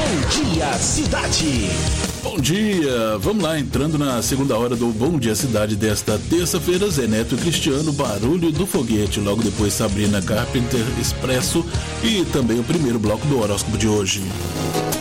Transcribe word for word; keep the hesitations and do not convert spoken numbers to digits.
Bom Dia Cidade. Bom dia, vamos lá, entrando na segunda hora do Bom Dia Cidade desta terça-feira. Zé Neto e Cristiano, Barulho do Foguete, logo depois Sabrina Carpenter, Expresso e também o primeiro bloco do horóscopo de hoje.